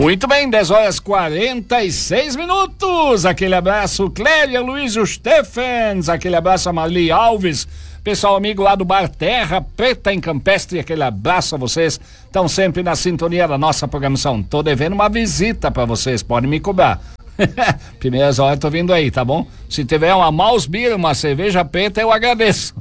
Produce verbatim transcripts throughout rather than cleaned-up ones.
Muito bem, dez horas e quarenta e seis minutos. Aquele abraço, Clélia Luiz Stephens. Aquele abraço a Marli Alves. Pessoal amigo lá do Bar Terra Preta em Campestre, aquele abraço a vocês. Estão sempre na sintonia da nossa programação. Tô devendo uma visita pra vocês, podem me cobrar. Primeiras horas tô vindo aí, tá bom? Se tiver uma mouse beer, uma cerveja preta, eu agradeço.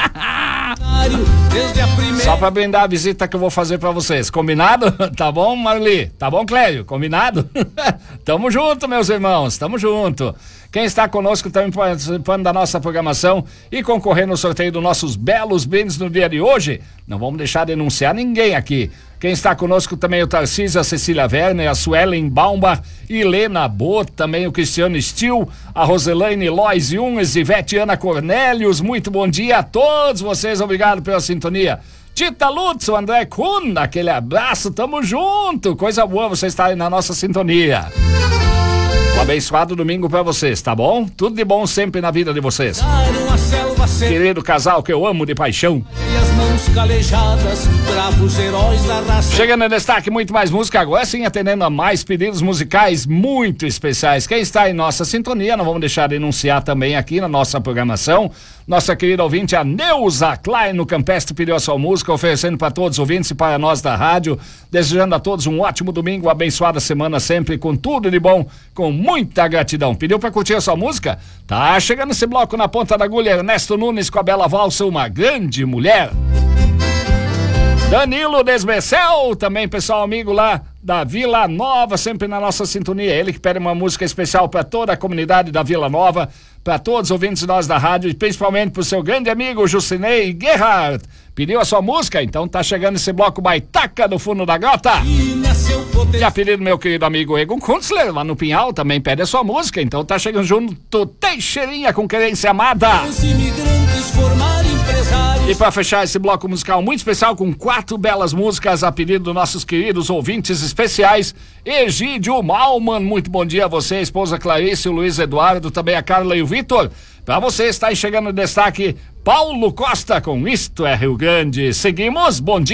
Só pra brindar a visita que eu vou fazer pra vocês, combinado? Tá bom, Marli? Tá bom, Clélio? Combinado? Tamo junto, meus irmãos, tamo junto. Quem está conosco também participando da nossa programação e concorrendo no sorteio dos nossos belos brindes no dia de hoje, não vamos deixar de anunciar ninguém aqui. Quem está conosco também é o Tarcísio, a Cecília Werner, a Suelen Baumbach, Helena Bot, também o Cristiano Stil, a Roselaine Lois Yunes, Ivete Ana Cornélios. Muito bom dia a todos vocês, obrigado pela sintonia. Tita Lutz, o André Kuhn, aquele abraço, tamo junto, coisa boa vocês estarem na nossa sintonia. Um abençoado domingo pra vocês, tá bom? Tudo de bom sempre na vida de vocês. Querido casal que eu amo de paixão. Chegando em destaque, muito mais música agora, sim, atendendo a mais pedidos musicais muito especiais. Quem está em nossa sintonia, não vamos deixar de anunciar também aqui na nossa programação. Nossa querida ouvinte, a Neuza Klein, no Campestre, pediu a sua música, oferecendo para todos os ouvintes e para nós da rádio, desejando a todos um ótimo domingo, uma abençoada semana sempre, com tudo de bom, com muita gratidão. Pediu para curtir a sua música? Tá chegando esse bloco na ponta da agulha, Ernesto Nunes com a bela valsa, Uma Grande Mulher. Danilo Desbecel, também pessoal amigo lá da Vila Nova, sempre na nossa sintonia. Ele que pede uma música especial para toda a comunidade da Vila Nova, para todos os ouvintes de nós da rádio, e principalmente pro seu grande amigo Jucinei Gerhard. Pediu a sua música? Então tá chegando esse bloco Baitaca do Fundo da Grota. E a pedido meu querido amigo Egon Kunstler, lá no Pinhal, também pede a sua música. Então tá chegando junto Teixeirinha com Querência Amada. Os imigrantes formaram empresários. E pra fechar esse bloco musical muito especial, com quatro belas músicas a pedido dos nossos queridos ouvintes especiais, Egídio Malman, muito bom dia a você, a esposa Clarice, o Luiz Eduardo, também a Carla e o Vitor. Pra você está aí chegando no destaque, Paulo Costa com Isto é Rio Grande. Seguimos, bom dia.